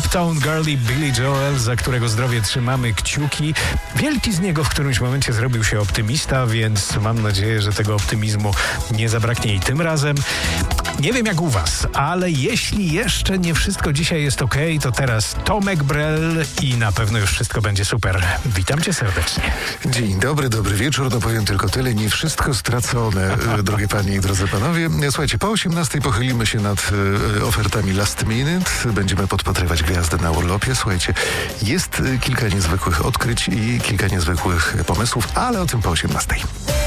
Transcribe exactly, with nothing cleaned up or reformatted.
Uptown Girlie Billy Joel, za którego zdrowie trzymamy kciuki. Wielki z niego w którymś momencie zrobił się optymista, więc mam nadzieję, że tego optymizmu nie zabraknie i tym razem. Nie wiem jak u was, ale jeśli jeszcze nie wszystko dzisiaj jest okej, okay, to teraz Tomek Brel i na pewno już wszystko będzie super. Witam cię serdecznie. Dzień dobry, dobry wieczór. No powiem tylko tyle, nie wszystko stracone, drogie panie i drodzy panowie. Słuchajcie, po osiemnastej pochylimy się nad y, ofertami last minute. Będziemy podpatrywać gwiazdę na urlopie. Słuchajcie, jest y, kilka niezwykłych odkryć i kilka niezwykłych pomysłów, ale o tym po osiemnastej.